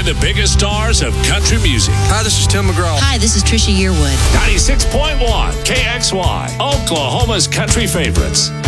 and the biggest stars of country music. Hi, this is Tim McGraw. Hi, this is Trisha Yearwood. 96.1 KXY, Oklahoma's country favorites.